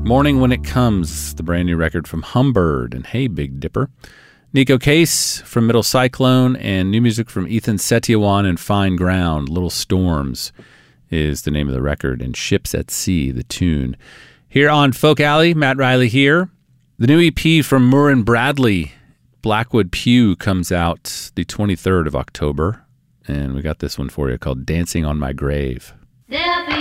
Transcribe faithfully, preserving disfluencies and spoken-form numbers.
Morning When It Comes, the brand new record from Humbird and Hey Big Dipper. Nico Case from Middle Cyclone, and new music from Ethan Setyawan and Fine Ground. Little Storms is the name of the record, and Ships at Sea, the tune. Here on Folk Alley, Matt Riley here. The new E P from Murrin Bradley, Blackwood Pew, comes out the twenty-third of October, and we got this one for you called Dancing on My Grave.